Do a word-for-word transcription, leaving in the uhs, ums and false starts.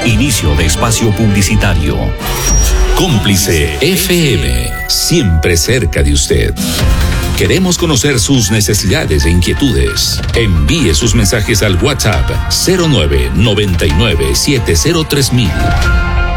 Inicio de espacio publicitario. Cómplice F M, siempre cerca de usted. Queremos conocer sus necesidades e inquietudes. Envíe sus mensajes al WhatsApp cero nueve noventa y nueve siete cero tres mil.